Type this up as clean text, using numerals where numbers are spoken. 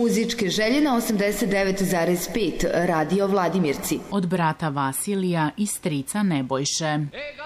Muzičke želje na 89,5 Radio Vladimirci. Od brata Vasilija i strica Nebojše.